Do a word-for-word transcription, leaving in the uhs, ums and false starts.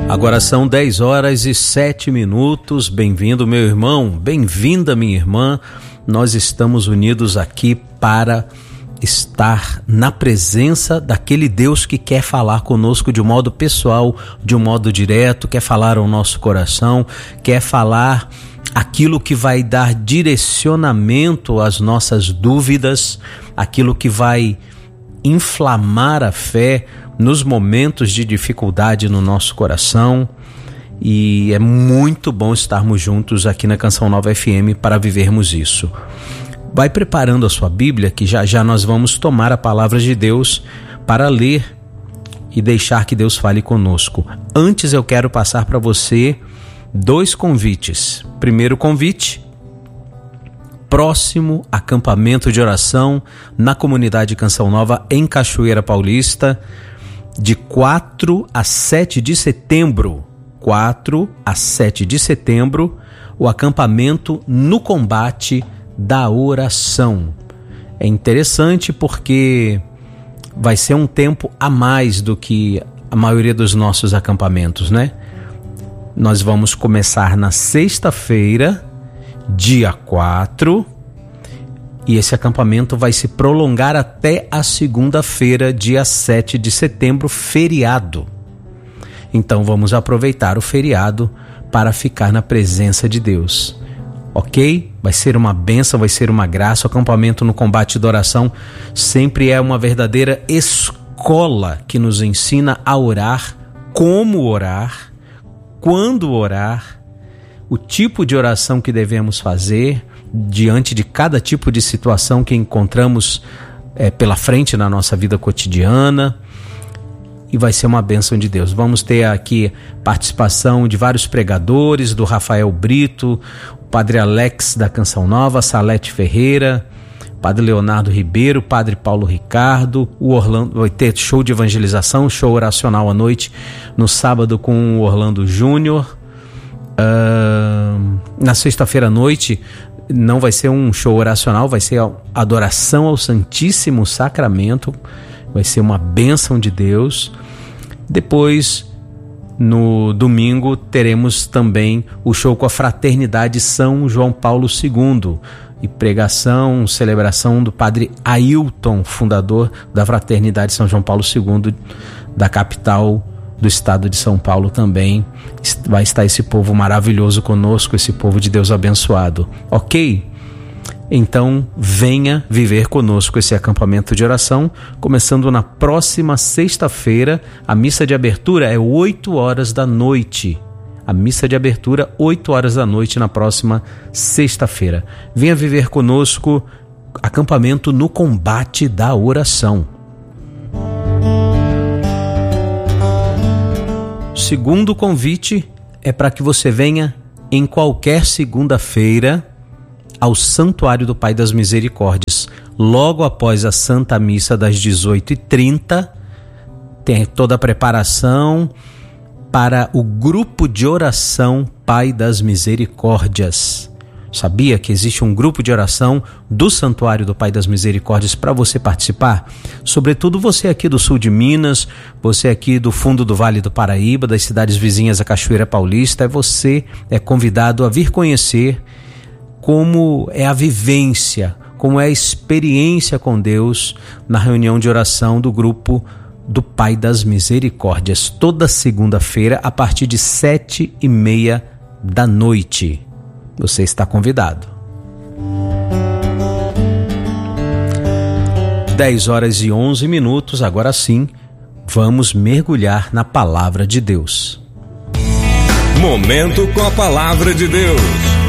Agora são dez horas e sete minutos. Bem-vindo, meu irmão, bem-vinda, minha irmã. Nós estamos unidos aqui para estar na presença daquele Deus que quer falar conosco de um modo pessoal, de um modo direto, quer falar ao nosso coração, quer falar aquilo que vai dar direcionamento às nossas dúvidas, aquilo que vai inflamar a fé nos momentos de dificuldade no nosso coração. E é muito bom estarmos juntos aqui na Canção Nova F M para vivermos isso. Vai preparando a sua Bíblia, que já já nós vamos tomar a palavra de Deus para ler e deixar que Deus fale conosco. Antes eu quero passar para você dois convites. Primeiro convite: próximo acampamento de oração na comunidade Canção Nova em Cachoeira Paulista, de quatro a sete de setembro. quatro a sete de setembro, o acampamento no combate da oração. É interessante porque vai ser um tempo a mais do que a maioria dos nossos acampamentos, né? Nós vamos começar na sexta-feira, dia quatro, e esse acampamento vai se prolongar até a segunda-feira, dia sete de setembro, feriado. Então vamos aproveitar o feriado para ficar na presença de Deus, ok? Vai ser uma bênção, vai ser uma graça. O acampamento no combate da oração sempre é uma verdadeira escola que nos ensina a orar, como orar, quando orar, o tipo de oração que devemos fazer diante de cada tipo de situação que encontramos é, pela frente na nossa vida cotidiana. E vai ser uma bênção de Deus. Vamos ter aqui participação de vários pregadores, do Rafael Brito, o Padre Alex da Canção Nova, Salete Ferreira, Padre Leonardo Ribeiro, Padre Paulo Ricardo. O Orlando vai ter show de evangelização, show oracional à noite, no sábado com o Orlando Júnior. Uh, na sexta-feira à noite não vai ser um show oracional, vai ser a adoração ao Santíssimo Sacramento. Vai ser uma bênção de Deus. Depois, no domingo, teremos também o show com a Fraternidade São João Paulo segundo. E pregação, celebração do Padre Ailton, fundador da Fraternidade São João Paulo segundo, da capital do estado de São Paulo também. Vai estar esse povo maravilhoso conosco, esse povo de Deus abençoado. Ok? Então, venha viver conosco esse acampamento de oração, começando na próxima sexta-feira. A missa de abertura é oito horas da noite. A missa de abertura, oito horas da noite, na próxima sexta-feira. Venha viver conosco acampamento no combate da oração. O segundo convite é para que você venha em qualquer segunda-feira ao Santuário do Pai das Misericórdias, logo após a Santa Missa das dezoito e trinta. Tem toda a preparação para o grupo de oração Pai das Misericórdias. Sabia que existe um grupo de oração do Santuário do Pai das Misericórdias para você participar? Sobretudo você aqui do sul de Minas, você aqui do fundo do Vale do Paraíba, das cidades vizinhas à Cachoeira Paulista. Você é convidado a vir conhecer como é a vivência, como é a experiência com Deus na reunião de oração do grupo do Pai das Misericórdias, toda segunda-feira a partir de sete e meia da noite. Você está convidado. dez horas e onze minutos, agora sim, vamos mergulhar na Palavra de Deus. Momento com a Palavra de Deus.